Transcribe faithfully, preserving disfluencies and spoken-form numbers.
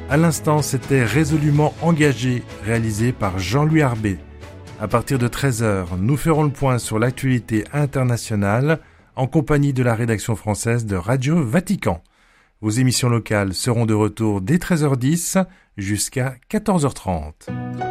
À l'instant, c'était Résolument engagé, réalisé par Jean-Louis Arbet. À partir de treize heures, nous ferons le point sur l'actualité internationale en compagnie de la rédaction française de Radio Vatican. Vos émissions locales seront de retour dès treize heures dix jusqu'à quatorze heures trente.